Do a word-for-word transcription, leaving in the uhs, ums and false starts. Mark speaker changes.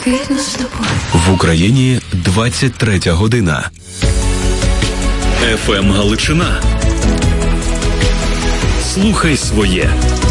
Speaker 1: блакитно з тобою.
Speaker 2: В Україні двадцять третя година. еф ем Галичина. Слухай своє.